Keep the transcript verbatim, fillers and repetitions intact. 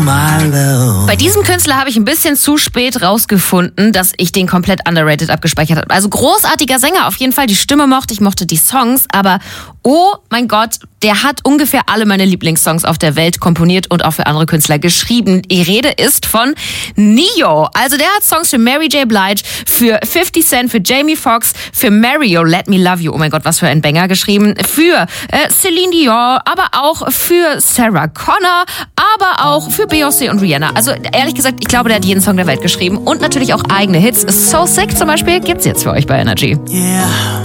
my love. Bei diesem Künstler habe ich ein bisschen zu spät rausgefunden, dass ich den komplett underrated abgespeichert habe. Also großartiger Sänger, auf jeden Fall. Die Stimme mochte ich, mochte die Songs, aber oh mein Gott, der hat ungefähr alle meine Lieblingssongs auf der Welt komponiert und auch für andere Künstler geschrieben. Die Rede ist von Neo. Also der hat Songs für Mary J. Blige, für fifty Cent, für Jamie Foxx, für Mario, Let Me Love You, oh mein Gott, was für ein Banger geschrieben, für äh, Celine Dion, aber auch für Sarah Connor, aber auch für Beyoncé und Rihanna. Also ehrlich gesagt, ich glaube, der hat jeden Song der Welt geschrieben und natürlich auch eigene Hits. So Sick zum Beispiel gibt's jetzt für euch bei Energy. Yeah.